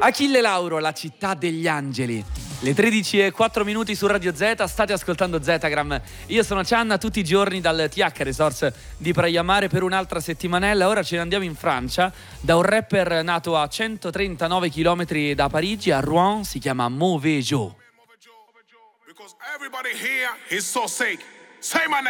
Achille Lauro, la città degli angeli. Le 13:04 su Radio Z, state ascoltando Zetagram. Io sono Cianna, tutti i giorni dal TH Resorts di Praia Mare per un'altra settimanella. Ora ce ne andiamo in Francia da un rapper nato a 139 km da Parigi, a Rouen, si chiama Mauvais Joe. Because everybody here is so sick. Say my name.